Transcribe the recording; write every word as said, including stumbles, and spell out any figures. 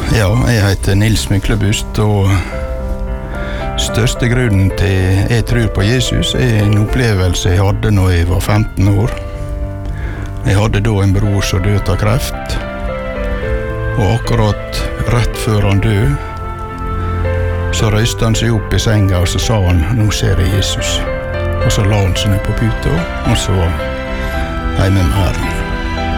Ja, jeg heter Nils Myklebust, og største grunnen til jeg tror på Jesus er en opplevelse jeg hadde når jeg var femten år. Jeg hadde da en bror som døde av kreft, og akkurat rett før han døde, så røyste han seg opp i senga, og så sa han, nå ser jeg Jesus. Og så la han seg ned på puta, og så var han hjemme med Herren.